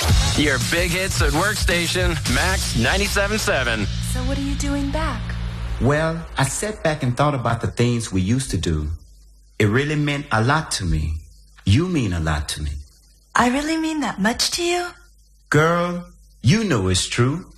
Your big hits at workstation, Max 97.7. So what are you doing back? Well, I sat back and thought about the things we used to do. It really meant a lot to me. You mean a lot to me. I really mean that much to you? Girl, you know it's true.